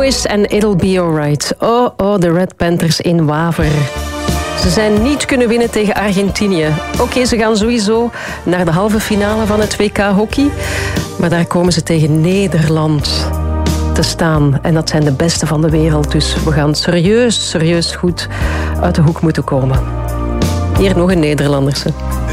Voice en It'll Be Alright. Oh, de Red Panthers in Waver. Ze zijn niet kunnen winnen tegen Argentinië. Oké, ze gaan sowieso naar de halve finale van het WK hockey. Maar daar komen ze tegen Nederland te staan. En dat zijn de beste van de wereld. Dus we gaan serieus goed uit de hoek moeten komen. Hier nog een Nederlanderse.